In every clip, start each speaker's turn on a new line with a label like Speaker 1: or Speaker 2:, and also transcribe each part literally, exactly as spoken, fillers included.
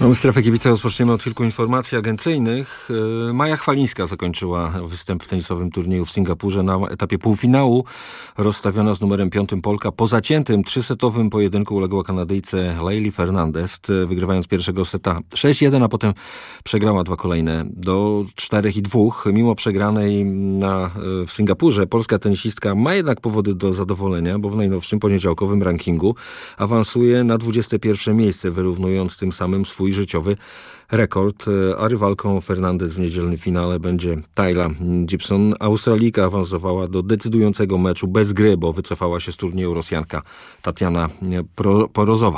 Speaker 1: Mamy strefę kibica, rozpoczniemy od kilku informacji agencyjnych. Maja Chwalińska zakończyła występ w tenisowym turnieju w Singapurze na etapie półfinału. Rozstawiona z numerem piątym Polka po zaciętym trzysetowym pojedynku uległa Kanadyjce Leili Fernandez, wygrywając pierwszego seta sześć jeden, a potem przegrała dwa kolejne do czterech i dwóch. Mimo przegranej na, w Singapurze polska tenisistka ma jednak powody do zadowolenia, bo w najnowszym poniedziałkowym rankingu awansuje na dwudzieste pierwsze miejsce, wyrównując tym samym swój życiowy rekord, a rywalką Fernandez w niedzielnym finale będzie Tyla Gibson. Australijka awansowała do decydującego meczu bez gry, bo wycofała się z turnieju Rosjanka Tatiana Porozowa.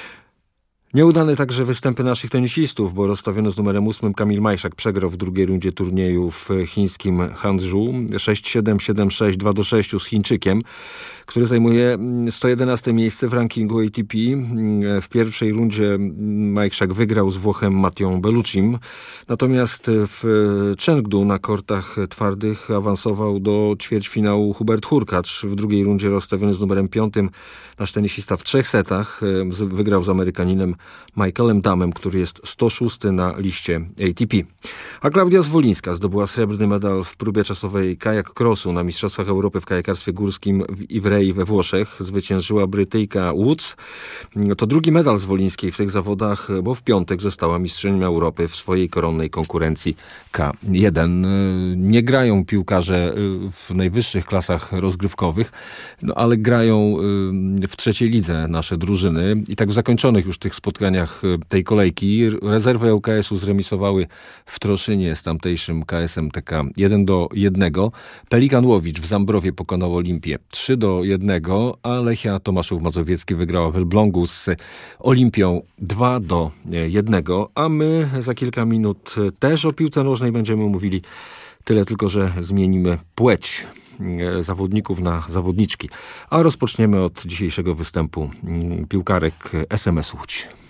Speaker 1: Nieudane także występy naszych tenisistów, bo rozstawiony z numerem ósmym Kamil Majszak przegrał w drugiej rundzie turnieju w chińskim Hangzhou sześć siedem, siedem sześć, dwa do sześciu z Chińczykiem, który zajmuje sto jedenaste miejsce w rankingu A T P. W pierwszej rundzie Majszak wygrał z Włochem Mattią Belluccim, natomiast w Chengdu na kortach twardych awansował do ćwierćfinału Hubert Hurkacz. W drugiej rundzie rozstawiony z numerem piątym nasz tenisista w trzech setach wygrał z Amerykaninem Michaelem Damem, który jest sto szósty na liście A T P. A Klaudia Zwolińska zdobyła srebrny medal w próbie czasowej kajak crossu na Mistrzostwach Europy w kajakarstwie górskim w Ivrei we Włoszech. Zwyciężyła Brytyjka Woods. To drugi medal Zwolińskiej w tych zawodach, bo w piątek została mistrzynią Europy w swojej koronnej konkurencji K jeden. Nie grają piłkarze w najwyższych klasach rozgrywkowych, no ale grają w trzeciej lidze nasze drużyny i tak w zakończonych już tych spotkaniach tej kolejki rezerwy L K S-u zremisowały w Troszynie z tamtejszym K S-em T K jeden do jednego. Pelikan Łowicz w Zambrowie pokonał Olimpię trzy do jednego, a Lechia Tomaszów Mazowiecki wygrała w Elblągu z Olimpią dwa do jednego. A my za kilka minut też o piłce nożnej będziemy mówili. Tyle tylko, że zmienimy płeć zawodników na zawodniczki. A rozpoczniemy od dzisiejszego występu piłkarek S M S Łódź.